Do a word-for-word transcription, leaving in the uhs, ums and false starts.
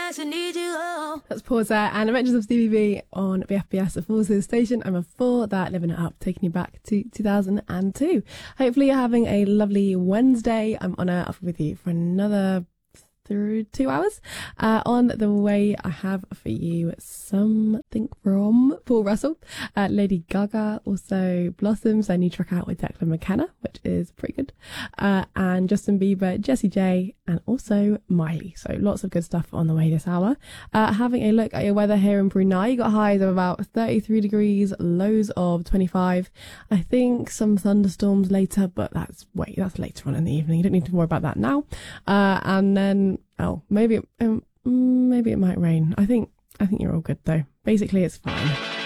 nights I need you. Oh. That's Pause there and Adventures of Stevie B on B F B S, the Full Service Station. I'm for that, living it up, taking you back to two thousand two. Hopefully you're having a lovely Wednesday. I'm on up with you for another through two hours. Uh, on the way, I have for you something from Paul Russell, uh, Lady Gaga, also Blossoms, their new track out with Declan McKenna, which is pretty good, uh, and Justin Bieber, Jessie J, and also Miley. So lots of good stuff on the way this hour. Uh, having a look at your weather here in Brunei, you got highs of about thirty-three degrees, lows of twenty-five. I think some thunderstorms later, but that's wait, that's later on in the evening. You don't need to worry about that now. Uh, and then oh, maybe it, um, maybe it might rain. I think I think you're all good though. Basically, it's fine.